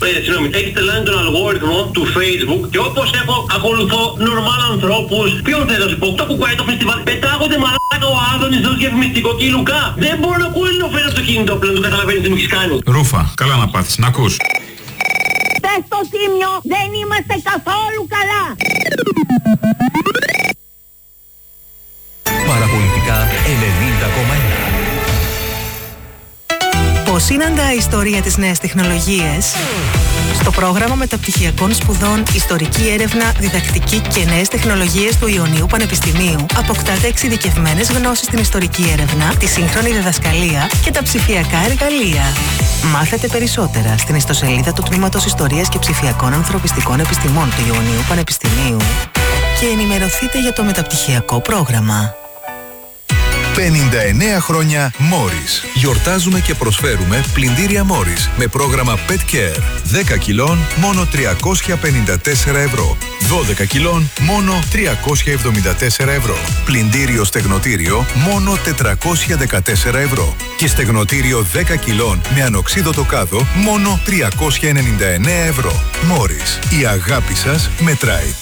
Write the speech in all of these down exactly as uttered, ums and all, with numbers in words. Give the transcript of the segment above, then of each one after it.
Ε, συγγνώμη, έχει τελάνει τον αλγόριθμο του Facebook και όπως έχω ακολουθώ νορμάλ ανθρώπους. Ποιον θέλω να σου πω, το κουκουέ το φεστιβάλ. Πετάγονται μαλάκα ο Άδωνης ως διαφημιστικό και η Λουκά. Δεν μπορώ να ακούω ελληνοφρένο στο κινητό πλέον, το καταλαβαίνεις τι μου έχεις κάνει. Ρούφα, καλά να πάθεις, να ακούς. Πες στο Τίμιο, δεν είμαστε καθόλου καλά. Παραπολιτικά ενενήντα κόμμα ένα. Πώς συναντά η ιστορία της νέας τεχνολογίες? Στο πρόγραμμα μεταπτυχιακών σπουδών Ιστορική έρευνα, διδακτική και νέες τεχνολογίες του Ιωνίου Πανεπιστημίου αποκτάτε εξειδικευμένες γνώσεις στην ιστορική έρευνα, τη σύγχρονη διδασκαλία και τα ψηφιακά εργαλεία. Μάθετε περισσότερα στην ιστοσελίδα του Τμήματος Ιστορίας και Ψηφιακών Ανθρωπιστικών Επιστημών του Ιωνίου Πανεπιστημίου και ενημερωθείτε για το μεταπτυχιακό πρόγραμμα. πενήντα εννέα χρόνια Morris. Γιορτάζουμε και προσφέρουμε πλυντήρια Morris με πρόγραμμα Pet Care. δέκα κιλών μόνο τριακόσια πενήντα τέσσερα ευρώ. δώδεκα κιλών μόνο τριακόσια εβδομήντα τέσσερα ευρώ. Πλυντήριο στεγνοτήριο μόνο τετρακόσια δεκατέσσερα ευρώ. Και στεγνοτήριο δέκα κιλών με ανοξίδωτο κάδο μόνο τριακόσια ενενήντα εννέα ευρώ. Morris. Η αγάπη σας μετράει.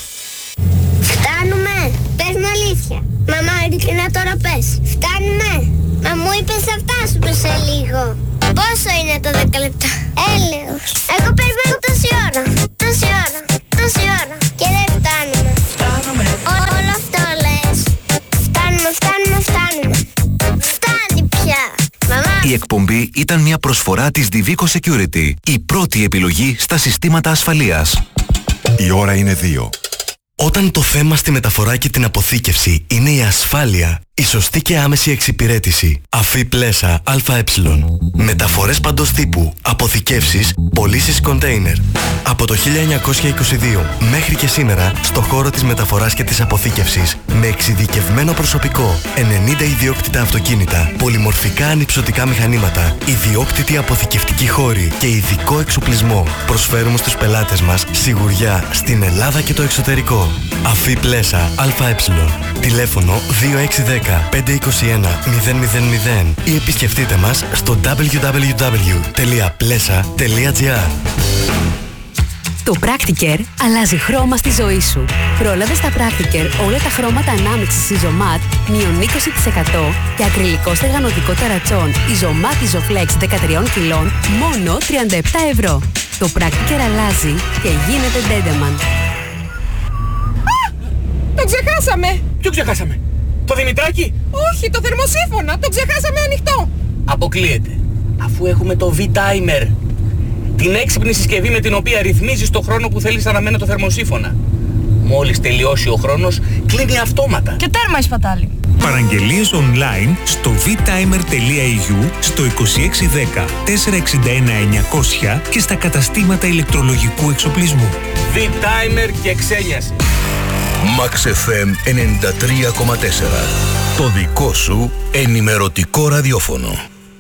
Φτάνουμε! Πες μου αλήθεια. Μαμά, ειλικρινά τώρα πες. Φτάνουμε! Μα μου είπες θα φτάσουμε σε λίγο. Πόσο είναι το δέκα λεπτά? Έλεος. Εγώ περιμένω τόση ώρα. Τόση ώρα. Τόση ώρα. Και δεν φτάνουμε. Φτάνουμε. Ό, όλο αυτό λες. Φτάνουμε, φτάνουμε, φτάνουμε. Φτάνει πια. Μαμά. Η εκπομπή ήταν μια προσφορά της Divico Security. Η πρώτη επιλογή στα συστήματα ασφαλείας. Η ώρα είναι δύο. Όταν το θέμα στη μεταφορά και την αποθήκευση είναι η ασφάλεια, η σωστή και άμεση εξυπηρέτηση, αφή πλέσα ΑΕ, μεταφορές παντός τύπου, αποθηκεύσεις, πωλήσεις κοντέινερ. Από το χίλια εννιακόσια είκοσι δύο μέχρι και σήμερα, στο χώρο της μεταφοράς και της αποθήκευσης, με εξειδικευμένο προσωπικό, ενενήντα ιδιόκτητα αυτοκίνητα, πολυμορφικά ανυψωτικά μηχανήματα, ιδιόκτητη αποθηκευτική χώρη και ειδικό εξοπλισμό, προσφέρουμε στους πελάτες μας σιγουριά στην Ελλάδα και το εξωτερικό. Αφή πλέσα ΑΕ. Τηλέφωνο δύο έξι ένα μηδέν πέντε είκοσι ένα μηδέν μηδέν μηδέν ή επισκεφτείτε μας στο double-u double-u double-u τελεία πλέσα τελεία τζι άρ. Το Practicare αλλάζει χρώμα στη ζωή σου. Πρόλαβε στα Practicare όλα τα χρώματα ανάμειξης Isomat μείον είκοσι τοις εκατό και ακριλικό στεγανωτικό ταρατσόν Isomat Isoflex δεκατρία κιλών μόνο τριάντα επτά ευρώ. Το Practicare αλλάζει και γίνεται Dendeman. Το ξεχάσαμε! Ποιο ξεχάσαμε? Το Δημητράκη? Όχι, το θερμοσύφωνα! Το ξεχάσαμε ανοιχτό! Αποκλείεται. Αφού έχουμε το V-Timer. Την έξυπνη συσκευή με την οποία ρυθμίζεις το χρόνο που θέλεις να αναμένει το θερμοσύφωνα. Μόλις τελειώσει ο χρόνος, κλείνει αυτόματα. Και τέρμα η σπατάλη. Παραγγελίες online στο vtimer.eu, στο είκοσι έξι δέκα τετρακόσια εξήντα ένα εννιακόσια και στα καταστήματα ηλεκτρολογικού εξοπλισμού. V-Timer και ξένιαση. Max εφ εμ ενενήντα τρία κόμμα τέσσερα. Το δικό σου ενημερωτικό ραδιόφωνο.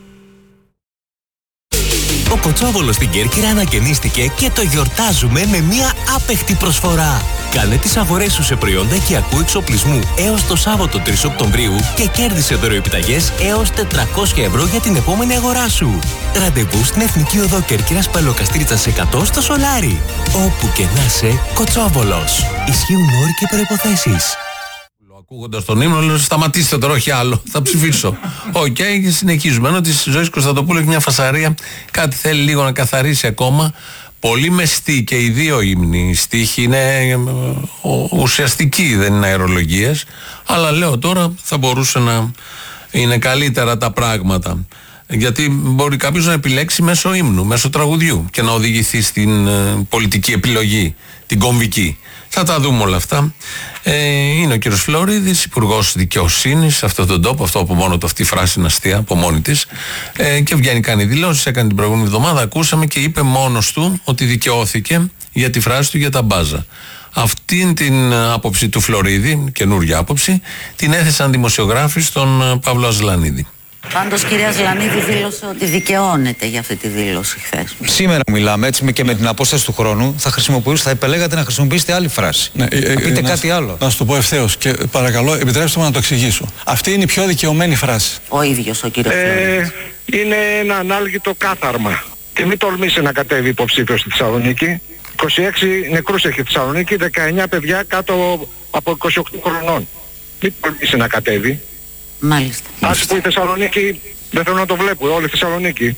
Ο Κοτσόβολος στην Κέρκυρα ανακαινίστηκε και το γιορτάζουμε με μια άπεχτη προσφορά. Κάνε τις αγορές σου σε προϊόντα οικιακού εξοπλισμού έως το Σάββατο τρεις Οκτωβρίου και κέρδισε δωροεπιταγές έως τετρακόσια ευρώ για την επόμενη αγορά σου. Ραντεβού στην Εθνική Οδό Κέρκυρας Παλαιοκαστρίτσας εκατό στο Σολάρι. Όπου και να είσαι, Κοτσόβολος. Ισχύουν όροι και προϋποθέσεις. Ακούγοντας τον ύμνο, λέω σταματήστε τώρα, όχι άλλο. Θα ψηφίσω. Οκ, okay, και συνεχίζουμε. Ενώ τη Ζωής Κωνσταντοπούλου έχει μια φασαρία, κάτι θέλει λίγο να καθαρίσει ακόμα. Πολύ μεστή και οι δύο ύμνοι. Η στίχη είναι ουσιαστική, δεν είναι αερολογίες. Αλλά λέω τώρα θα μπορούσε να είναι καλύτερα τα πράγματα. Γιατί μπορεί κάποιος να επιλέξει μέσω ύμνου, μέσω τραγουδιού και να οδηγηθεί στην ε, πολιτική επιλογή, την κομβική. Θα τα δούμε όλα αυτά. Ε, είναι ο κύριος Φλωρίδης, υπουργός δικαιοσύνης σε αυτόν τον τόπο. Αυτό από μόνο του, αυτή η φράση είναι αστεία από μόνη της. Ε, και βγαίνει, κάνει δηλώσεις, έκανε την προηγούμενη εβδομάδα, ακούσαμε και είπε μόνος του ότι δικαιώθηκε για τη φράση του για τα μπάζα. Αυτή την άποψη του Φλωρίδη, καινούργια άποψη, την έθεσαν δημοσιογράφοι στον Παύλο Αζλανίδη. Πάντως, κυρία Αζλανίδη δήλωσε ότι δικαιώνεται για αυτή τη δήλωση χθες. Σήμερα μιλάμε έτσι και με την απόσταση του χρόνου θα χρησιμοποιήσετε, θα επελέγατε να χρησιμοποιήσετε άλλη φράση. Ναι, ε, να πείτε ε, κάτι να, άλλο. Να σου το πω ευθέως και παρακαλώ επιτρέψτε μου να το εξηγήσω. Αυτή είναι η πιο δικαιωμένη φράση. Ο ίδιος ο κύριος ε, Είναι ένα ανάλγητο κάθαρμα. και μην τολμήσει να κατέβει υποψήφιος στη Θεσσαλονίκη. είκοσι έξι νεκρούς έχει η Θεσσαλονίκη, δεκαεννιά παιδιά κάτω από είκοσι οκτώ χρονών. Μην τολμήσει να κατέβει. Μάλιστα. Ας που η Θεσσαλονίκη δεν θέλω να το βλέπω, όλη η Θεσσαλονίκη.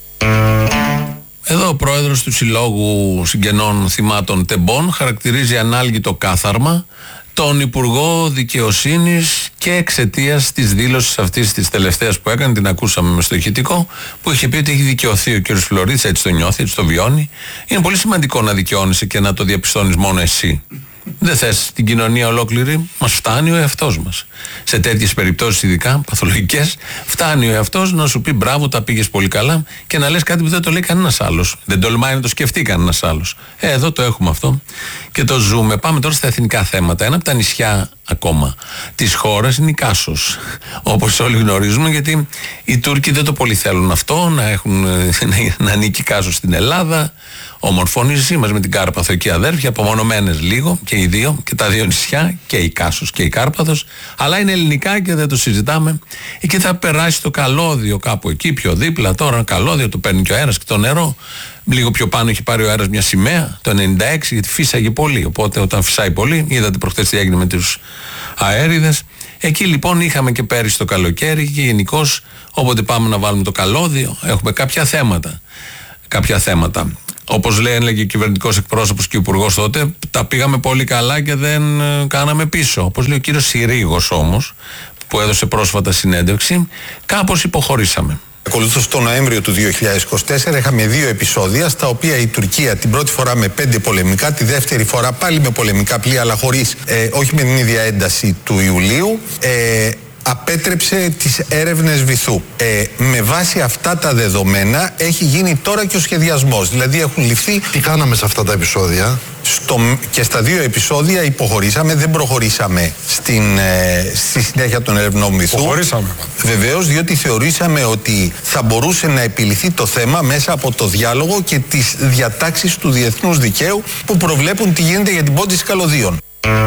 Εδώ ο πρόεδρος του Συλλόγου Συγγενών Θυμάτων Τεμπών χαρακτηρίζει ανάλγητο κάθαρμα τον Υπουργό Δικαιοσύνης και εξαιτίας της δήλωσης αυτής της τελευταίας που έκανε, την ακούσαμε με στο ηχητικό, που είχε πει ότι έχει δικαιωθεί ο κ. Φλωρίτης, έτσι το νιώθει, έτσι το βιώνει. Είναι πολύ σημαντικό να δικαιώνεσαι και να το διαπιστώνεις μόνο εσύ. Δεν θες την κοινωνία ολόκληρη, μας φτάνει ο εαυτός μας. Σε τέτοιες περιπτώσεις, ειδικά παθολογικές, φτάνει ο εαυτός να σου πει μπράβο, τα πήγες πολύ καλά και να λες κάτι που δεν το λέει κανένας άλλος. Δεν τολμάει να το σκεφτεί κανένας άλλος. Ε, εδώ το έχουμε αυτό και το ζούμε. Πάμε τώρα στα εθνικά θέματα. Ένα από τα νησιά ακόμα της χώρας είναι η Κάσος. Όπως όλοι γνωρίζουμε, γιατί οι Τούρκοι δεν το πολύ θέλουν αυτό, να, έχουν, να ανήκει η Κάσος στην Ελλάδα. Όμορφο νησί μας με την Κάρπαθο εκεί αδέρφια, απομονωμένες λίγο και οι δύο, και τα δύο νησιά, και η Κάσος και η Κάρπαθος, αλλά είναι ελληνικά και δεν το συζητάμε. Εκεί θα περάσει το καλώδιο κάπου εκεί, πιο δίπλα. Τώρα καλώδιο το παίρνει και ο αέρας και το νερό. Λίγο πιο πάνω έχει πάρει ο αέρας μια σημαία το ενενήντα έξι, γιατί φύσαγε πολύ. Οπότε όταν φυσάει πολύ, είδατε προχτές τι έγινε με τους αέριδες. Εκεί λοιπόν είχαμε και πέρυσι το καλοκαίρι και γενικώς όποτε πάμε να βάλουμε το καλώδιο, έχουμε κάποια θέματα. Κάποια θέματα. Όπως λέει, έλεγε ο κυβερνητικός εκπρόσωπος και ο υπουργός τότε, τα πήγαμε πολύ καλά και δεν ε, κάναμε πίσω. Όπως λέει ο κύριος Συρίγος όμως, που έδωσε πρόσφατα συνέντευξη, κάπως υποχωρήσαμε. Ακολούθως το Νοέμβριο του δύο χιλιάδες είκοσι τέσσερα είχαμε δύο επεισόδια στα οποία η Τουρκία την πρώτη φορά με πέντε πολεμικά, τη δεύτερη φορά πάλι με πολεμικά πλοία, αλλά χωρίς, ε, όχι με την ίδια ένταση του Ιουλίου, ε, απέτρεψε τις έρευνες βυθού. Ε, με βάση αυτά τα δεδομένα έχει γίνει τώρα και ο σχεδιασμός. Δηλαδή έχουν ληφθεί... Τι κάναμε σε αυτά τα επεισόδια? Στο, και στα δύο επεισόδια υποχωρήσαμε, δεν προχωρήσαμε στην, ε, στη συνέχεια των ερευνών βυθού. Υποχωρήσαμε. Βεβαίως, διότι θεωρήσαμε ότι θα μπορούσε να επιληθεί το θέμα μέσα από το διάλογο και τις διατάξεις του διεθνούς δικαίου που προβλέπουν τι γίνεται για την πώντιση καλωδίων.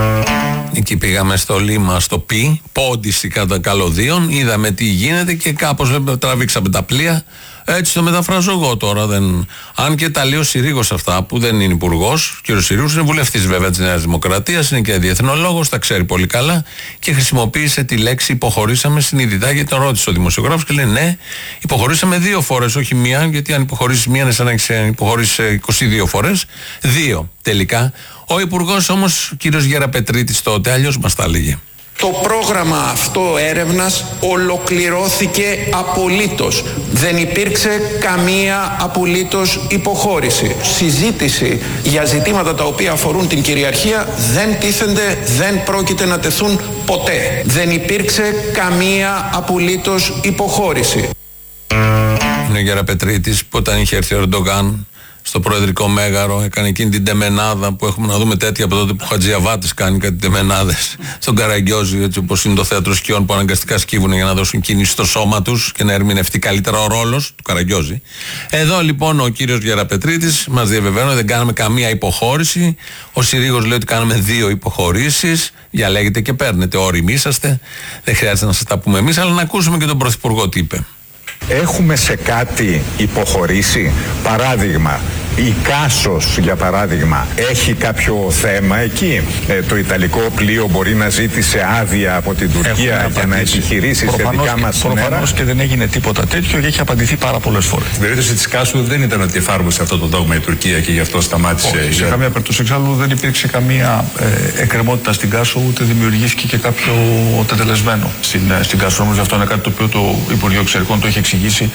Εκεί πήγαμε στο λίμα, στο Πι, πόντιση κατά καλωδίων, είδαμε τι γίνεται και κάπως τραβήξαμε τα πλοία. Έτσι το μεταφράζω εγώ τώρα. Δεν... Αν και τα λέει ο Συρίγος αυτά, που δεν είναι υπουργός, ο κ. Συρίγος είναι βουλευτής βέβαια της Νέας Δημοκρατίας, είναι και διεθνολόγος, τα ξέρει πολύ καλά και χρησιμοποίησε τη λέξη υποχωρήσαμε συνειδητά, γιατί τον ρώτησε ο δημοσιογράφος και λέει ναι, υποχωρήσαμε δύο φορές, όχι μία, γιατί αν υποχωρήσεις μία είναι σαν να έχεις υποχωρήσει είκοσι δύο φορές. Δύο τελικά. Ο υπουργός όμως, ο κ. Γεραπετρίτης τότε, αλλιώς μας τα έλεγε. Το πρόγραμμα αυτό έρευνας ολοκληρώθηκε απολύτως. Δεν υπήρξε καμία απολύτως υποχώρηση. Συζήτηση για ζητήματα τα οποία αφορούν την κυριαρχία δεν τίθενται, δεν πρόκειται να τεθούν ποτέ. Δεν υπήρξε καμία απολύτως υποχώρηση. Είναι ο Γεραπετρίτης που όταν είχε έρθει ο Ερντογάν στο προεδρικό μέγαρο, έκανε εκείνη την τεμενάδα που έχουμε να δούμε τέτοια από τότε που ο Χατζιαβάτης κάνει κάτι τεμενάδες στον Καραγκιόζη, έτσι όπως είναι το θέατρο σκιών που αναγκαστικά σκύβουν για να δώσουν κίνηση στο σώμα τους και να ερμηνευτεί καλύτερα ο ρόλος του Καραγκιόζη. Εδώ λοιπόν ο κύριος Γεραπετρίτης μας διαβεβαίνω δεν κάναμε καμία υποχώρηση. Ο Συρίγος λέει ότι κάναμε δύο υποχωρήσεις. Διαλέγετε και παίρνετε, όριμοι είσαστε. Δεν χρειάζεται να σας τα πούμε εμείς, αλλά να ακούσουμε και τον Πρωθυπουργό τι είπε. Έχουμε σε κάτι υποχωρήσει? Παράδειγμα, η Κάσος για παράδειγμα έχει κάποιο θέμα εκεί? Ε, το Ιταλικό πλοίο μπορεί να ζήτησε άδεια από την Τουρκία για να επιχειρήσει προφανώς, σε δικά μας νερά? Προφανώς και δεν έγινε τίποτα τέτοιο και έχει απαντηθεί πάρα πολλές φορές. Στην περίπτωση της Κάσου δεν ήταν ότι εφάρμοσε αυτό το δόγμα η Τουρκία και γι' αυτό σταμάτησε. Όχι, σε για... καμία περίπτωση εξάλλου δεν υπήρξε καμία ε, εκκρεμότητα στην Κάσο, ούτε δημιουργήθηκε και κάποιο τετελεσμένο στην, στην Κάσο. Όμως αυτό είναι κάτι το οποίο το Υπουργείο Εξωτερικών το έχει εξηγήσει.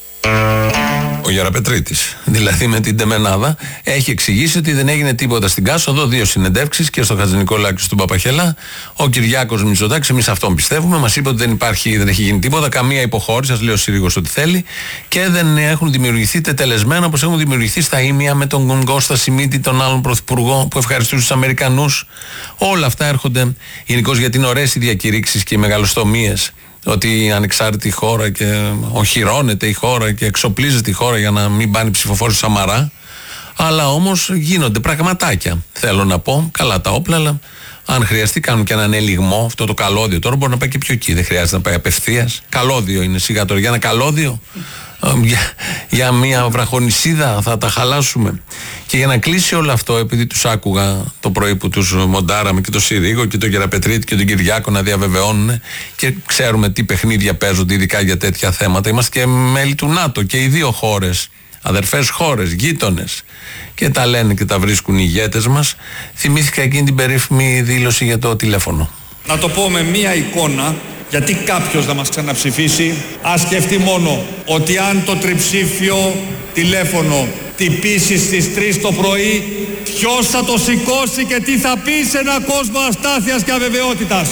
Ο Γεραπετρίτης, δηλαδή με την τεμενάδα, έχει εξηγήσει ότι δεν έγινε τίποτα στην Κάσο. Εδώ δύο συνεντεύξεις και στο Χατζηνικολάκη και στον Παπαχελά. Ο Κυριάκος Μητσοτάκης, εμείς αυτόν πιστεύουμε, μας είπε ότι δεν υπάρχει, δεν έχει γίνει τίποτα, καμία υποχώρηση. Σας λέει ο Συρίγος ότι θέλει και δεν έχουν δημιουργηθεί τετελεσμένα όπως έχουν δημιουργηθεί στα ίμια με τον Κώστα Σιμίτη, τον άλλον πρωθυπουργό που ευχαριστούσε τους Αμερικανούς. Όλα αυτά έρχονται γενικώς γιατί είναι ωραίες οι διακηρύξεις και οι μεγαλοστομίες. Ότι η ανεξάρτητη χώρα και οχυρώνεται η χώρα και εξοπλίζεται η χώρα για να μην πάνε ψηφοφόροι του Σαμαρά. Αλλά όμως γίνονται πραγματάκια. Θέλω να πω, καλά τα όπλα, αλλά αν χρειαστεί κάνουν και έναν ελιγμό. Αυτό το καλώδιο τώρα μπορεί να πάει και πιο εκεί. Δεν χρειάζεται να πάει απευθείας. Καλώδιο είναι σιγά τώρα. Για ένα καλώδιο για, για μια βραχονισίδα θα τα χαλάσουμε. Και για να κλείσει όλο αυτό, επειδή τους άκουγα το πρωί που τους μοντάραμε και το Συρίγο και τον Γεραπετρίτη και τον Κυριάκο να διαβεβαιώνουν και ξέρουμε τι παιχνίδια παίζονται ειδικά για τέτοια θέματα. Είμαστε και μέλη του ΝΑΤΟ και οι δύο χώρες, αδερφές χώρες, γείτονες, και τα λένε και τα βρίσκουν οι ηγέτες μας. Θυμήθηκα εκείνη την περίφημη δήλωση για το τηλέφωνο. Να το πω με μία εικόνα, γιατί κάποιος θα μας ξαναψηφίσει. Ας σκεφτεί μόνο ότι αν το τριψήφιο τηλέφωνο τυπήσει στις τρεις το πρωί, ποιος θα το σηκώσει και τι θα πει σε έναν κόσμο αστάθειας και αβεβαιότητας.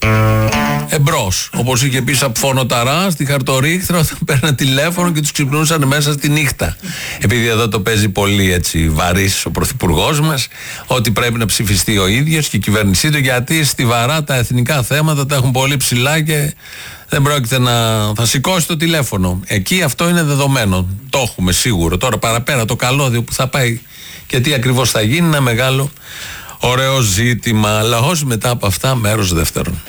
Εμπρός, όπως είχε πει Σαπφόνο Ταρά στη Χαρτορίχθρα, όταν παίρναν τηλέφωνο και τους ξυπνούσαν μέσα στη νύχτα. Επειδή εδώ το παίζει πολύ έτσι βαρύς ο πρωθυπουργός μας, ότι πρέπει να ψηφιστεί ο ίδιος και η κυβέρνησή του, γιατί στιβαρά τα εθνικά θέματα τα έχουν πολύ ψηλά και δεν πρόκειται να θα σηκώσει το τηλέφωνο. Εκεί αυτό είναι δεδομένο. Το έχουμε σίγουρο. Τώρα παραπέρα το καλώδιο που θα πάει και τι ακριβώς θα γίνει, ένα μεγάλο ωραίο ζήτημα. Λαός μετά από αυτά, μέρος δεύτερον.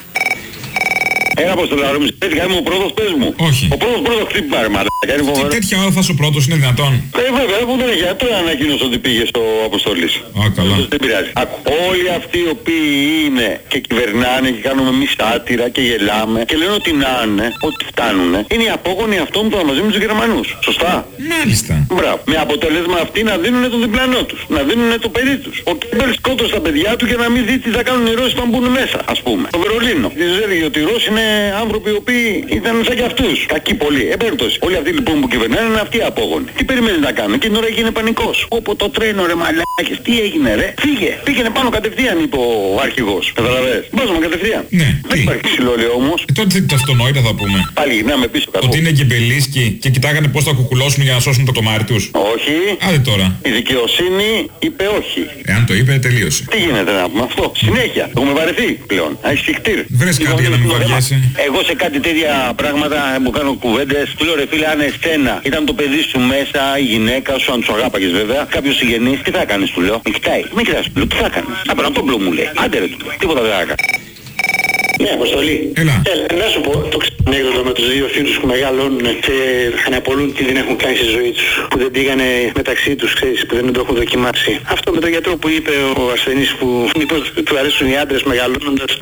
Ένα αποστολάρο μου, έτσι κάνει ο πρώτος, πες μου. Όχι. Ο πρώτος πρώτος χτύπημα, ρε μαλάκα. Τι τέτοια ώρα θα σου πρώτος, είναι δυνατόν? Ε, βέβαια, που δεν έχει τώρα ανακοίνωσε ότι πήγε στο Αποστολής. Α, καλά. Δεν πειράζει. Όλοι αυτοί οι οποίοι είναι και κυβερνάνε και κάνουμε εμείς άτυρα και γελάμε και λένε ότι να είναι, ότι φτάνουνε, είναι οι απόγονοι αυτών που θα μαζί με τους Γερμανούς. Σωστά. Μάλιστα. Μπράβο. Με αποτέλεσμα αυτοί να δίνουν τον διπλανό τους, να δίνουν το παιδί τους. Ο Κέμπελ σκότωσε τα παιδιά του για να μην δει τι θα κάνουν οι Ρώσοι όταν μπουν μέσα, ας πούμε. Το Βερολίνο. Της έλεγε ότι οι Ρώσοι είναι άνθρωποι οι οποίοι ήταν σαν κι αυτούς. Κακοί πολύ. Εμπέρτωση. Όλοι αυτοί λοιπόν που κυβερνάνε είναι αυτοί οι απόγονοι. Τι περιμένει να κάνουν? Εκείνη την ώρα έγινε πανικός. Όπω το τρένο, ρε μαλάκες, τι έγινε, ρε? Φύγε. Πήγαινε πάνω κατευθείαν, είπε ο αρχηγός. Καταλαβαίνεις. Βάζουμε κατευθείαν. Ναι. Δεν υπάρχει ξυλόλαιο όμως. Ε, τότε το αυτονόητα θα πούμε. Πάλι γυρνάμε πίσω καθόλου. Ότι είναι γκεμπελίσκοι και κοιτάγανε πώς θα κουκουλώσουν για να σώσουν το τομάρι τους. Όχι. Άντε τώρα. Η δικαιοσύνη είπε όχι. Εάν το είπε, τελείωσε. Τι γίνεται να πούμε αυτό? Συνέχεια. Έχουμε βαρεθεί πλέον. Αϊσυχτήρ. Βρες κάτι για να μην βαριέσαι. Εγώ σε κάτι τέτοια πράγματα που κάνω κουβέντες, του λέω ρε φίλε, αν εσένα ήταν το παιδί σου μέσα, η γυναίκα σου, αν τους αγάπαγες βέβαια, κάποιος συγγενής, τι θα κάνεις, του λέω? Με κοιτάει, με κοιτάς, του λέω, τι θα κάνεις? Απ' αυτό μπλο μου λέει. Άντε ρε, του λέω, τίποτα δεν θα κάνω. Ναι, Αποστολή. Έλα. Έλα, να σου πω το ξενέκδοτο με τους δύο φίλους που μεγαλώνουν και αναπολούν τι δεν έχουν κάνει στη ζωή τους. Που δεν πήγανε μεταξύ τους, ξέρεις, που δεν το έχουν δοκιμάσει. Αυτό με τον γιατρό που είπε ο ασθενής που μήπως του αρέσουν οι άντρες μεγαλώνοντας.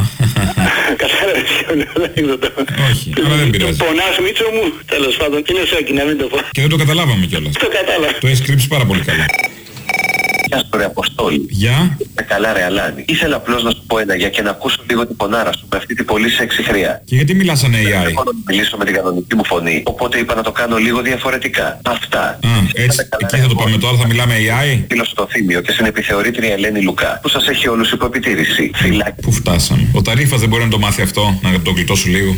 Κατάλαβες ποιο είναι το ανέκδοτο? Όχι, αλλά δεν πειράζει. Πονάς, Μίτσο μου? Τέλος πάντων, είναι σόκι να μην το πω. Και δεν το καταλάβαμε κιόλας. Το κατάλαβα. Το έχεις κρύψει πάρα πολύ καλά. Γεια σου ρε Αποστόλη. Γεια. Με καλά ρε Αλάνη. Ήθελα απλώς να σου πω ένα για και να ακούσω λίγο την πονάρα σου με αυτή την πολύ σεξι χρειά. Και γιατί μιλάς σαν έι άι? Δεν μπορώ να μιλήσω με την κανονική μου φωνή, οπότε είπα να το κάνω λίγο διαφορετικά. Αυτά. Α, έτσι, εκεί θα το πάμε τώρα, θα μιλάμε έι άι. Φίλο στο Θήμιο και στην επιθεωρήτρια Ελένη Λουκά, που σας έχει όλους υπό επιτήρηση. Φυλάκι. Πού φτάσαμε? Ο Ταρίφας δεν μπορεί να το μάθει αυτό, να το γλιτώσω λίγο.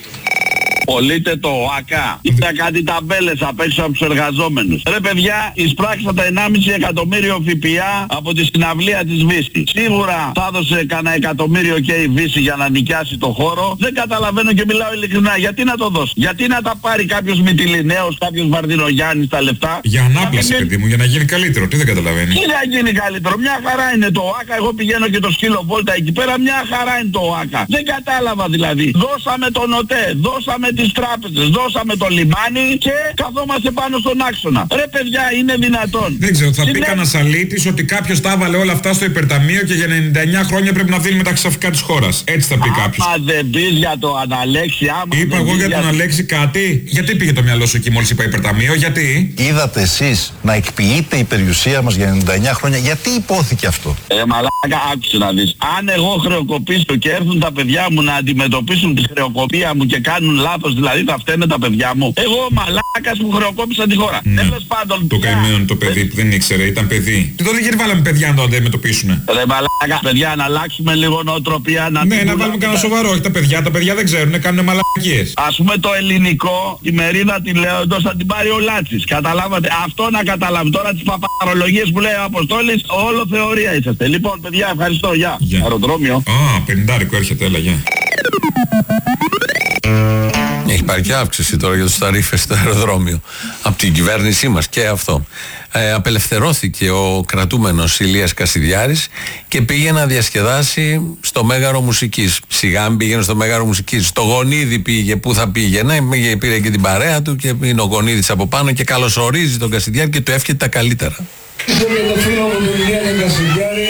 Πωλείτε το ΟΑΚΑ. Είδα κάτι ταμπέλες απ' έξω από τους εργαζόμενους. Ρε παιδιά, εισπράξατε ενάμιση εκατομμύριο ΦΠΑ από τη συναυλία της Βύση. Σίγουρα θα έδωσε κανένα εκατομμύριο και η Βύση για να νοικιάσει το χώρο. Δεν καταλαβαίνω και μιλάω ειλικρινά. Γιατί να το δώσει? Γιατί να τα πάρει κάποιος Μυτιληναίος, κάποιος Βαρδινογιάννης τα λεφτά? Για ανάπλαση, παιδί μην... μου, για να γίνει καλύτερο. Τι δεν καταλαβαίνει? Τι να γίνει καλύτερο? Μια χαρά είναι το ΟΑΚΑ. Εγώ πηγαίνω και το σκύλο Βόλτα εκεί πέρα. Μια χαρά είναι το ΟΑΚΑ. Δεν κατάλαβα δηλαδή. Δώσαμε τον ΟΤΕ, δώσαμε τις τράπεζες, δώσαμε το λιμάνι και καθόμαστε πάνω στον άξονα. Ρε παιδιά, είναι δυνατόν? Δεν ξέρω, θα Συνέ... πει κανένας αλήτης ότι κάποιος τα έβαλε όλα αυτά στο υπερταμείο και για ενενήντα εννιά χρόνια πρέπει να δίνει με τα ξαφικά της χώρας. Έτσι θα πει κάποιος. Άμα δεν πεις για το Αναλέξη, άμα είπα εγώ για τον για... Αλέξη κάτι. Γιατί πήγε το μυαλό σου εκεί μόλις είπα υπερταμείο, γιατί? Είδατε εσείς να εκποιείται η περιουσία μας για ενενήντα εννιά χρόνια, γιατί υπόθηκε αυτό? Ε, μαλάκα, άκουσε να δεις. Αν εγώ χρεοκοπήσω και έρθουν τα παιδιά μου να αντιμετωπίσουν τη χρεοκοπία μου και κάνουν λάθος, δηλαδή θα φταίνε τα παιδιά μου. Εγώ μαλάκας που χρεοκόπησα τη χώρα. Ναι. Τέλος πάντων. Το καημένο το παιδί που δεν ήξερε, ήταν παιδί. Και τότε γιατί βάλαμε παιδιά να το αντιμετωπίσουνε? Ρε μαλάκα, παιδιά, να αλλάξουμε λίγο νοοτροπία. Να ναι, να βάλουμε κανένα σοβαρό. Όχι τα παιδιά, τα παιδιά δεν ξέρουν, κάνουν μαλακίες. Ας πούμε το ελληνικό, η μερίδα τη λέω εντός θα την πάρει ο Λάτσης. Καταλάβατε, αυτό να καταλάβει. Τώρα τις παπαρολογίες που λέει ο Αποστόλης, όλο θεωρία είσαστε. Λοιπόν, παιδιά, ευχαριστώ, γεια. Αεροδρόμιο. Α, πενηντάρικο έρχεται, έλα, γεια. Έχει πάρει και αύξηση τώρα για τους ταρίφες στο αεροδρόμιο. Από από την κυβέρνησή μας και αυτό. Ε, απελευθερώθηκε ο κρατούμενος Ηλίας Κασιδιάρης και πήγε να διασκεδάσει στο Μέγαρο Μουσικής. Σιγά μην πήγαινε στο Μέγαρο Μουσικής. Στο Γονίδι πήγε, πού θα πήγαινε, πήρε και την παρέα του και είναι ο Γονίδης από πάνω και καλωσορίζει τον Κασιδιάρη και του εύχεται τα καλύτερα. Ευχαριστώ για το φίλο μου τον Ηλία Κασιδιάρη.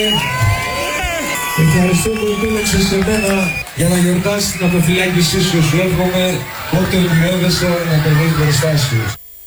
Ευχαριστώ που επέλεξες σε μένα για να γιορτάσεις την αποφυλάκησή σου. Σου εύχομαι ό,τι ονειρεύεσαι να το βρεις μπροστά σου.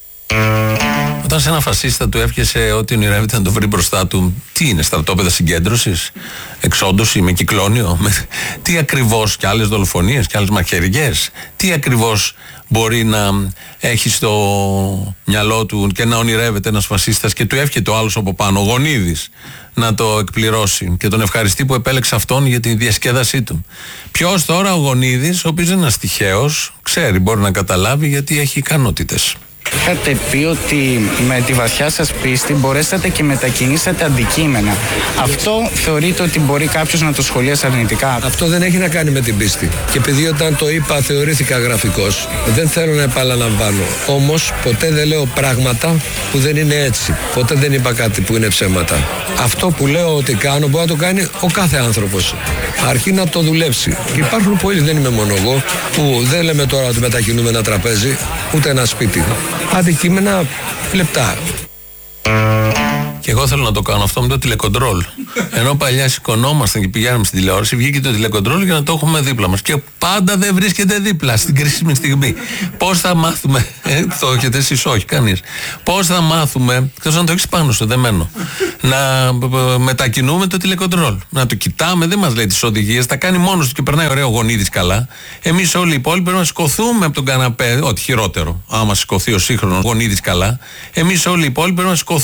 Όταν σε ένα φασίστα του εύχεσαι ότι ονειρεύεται να το βρει μπροστά του, τι είναι, στρατόπεδα συγκέντρωσης, εξόντωση με κυκλώνιο, με... τι ακριβώς, και άλλες δολοφονίες και άλλες μαχαιριές, τι ακριβώς μπορεί να έχει στο μυαλό του και να ονειρεύεται ένας φασίστας και του εύχεται ο άλλος από πάνω, ο Γονίδης, να το εκπληρώσει και τον ευχαριστεί που επέλεξε αυτόν για τη διασκέδασή του. Ποιος τώρα, ο Γονίδης, ο οποίος δεν είναι ένας τυχαίος, ξέρει, μπορεί να καταλάβει γιατί έχει ικανότητες. Είχατε πει ότι με τη βαθιά σας πίστη μπορέσατε και μετακινήσατε αντικείμενα. Αυτό θεωρείτε ότι μπορεί κάποιος να το σχολιάσει αρνητικά? Αυτό δεν έχει να κάνει με την πίστη. Και επειδή όταν το είπα θεωρήθηκα γραφικός, δεν θέλω να επαναλαμβάνω. Όμως ποτέ δεν λέω πράγματα που δεν είναι έτσι. Ποτέ δεν είπα κάτι που είναι ψέματα. Αυτό που λέω ότι κάνω μπορεί να το κάνει ο κάθε άνθρωπος. Αρκεί να το δουλέψει. Και υπάρχουν πολλοί, δεν είμαι μόνο εγώ, που δεν λέμε τώρα ότι μετακινούμε ένα τραπέζι, ούτε ένα σπίτι. Αντικείμενα λεπτά. Και εγώ θέλω να το κάνω αυτό με το τηλεκοντρόλ. Ενώ παλιά σηκωνόμασταν και πηγαίναμε στην τηλεόραση, βγήκε το τηλεκοντρόλ για να το έχουμε δίπλα μας. Και πάντα δεν βρίσκεται δίπλα στην κρίσιμη στιγμή. Πώς θα μάθουμε, ε, το έχετε εσείς, όχι κανείς. Πώς θα μάθουμε, εκτός να το έχεις πάνω σου, δεμένο, να μετακινούμε το τηλεκοντρόλ. Να το κοιτάμε, δεν μας λέει τις οδηγίες, τα κάνει μόνος του και περνάει ωραίο Γονίδης καλά. Εμείς όλοι οι υπόλοιποι πρέπει να σηκωθούμε από τον καναπέ, ό,τι χειρότερο, άμα σηκωθεί ο σύγχρονος Γονίδης καλά. Εμείς όλοι οι υπόλοιποι πρέπει να σηκωθούμε